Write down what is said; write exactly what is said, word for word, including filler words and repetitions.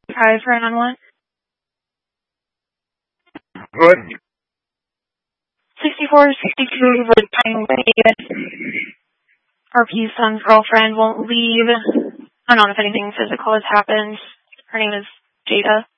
Five for nine one. Good. Sixty-four, sixty-two. Returning leave. R P's son's girlfriend won't leave. I don't know if anything physical has happened. Her name is Jada.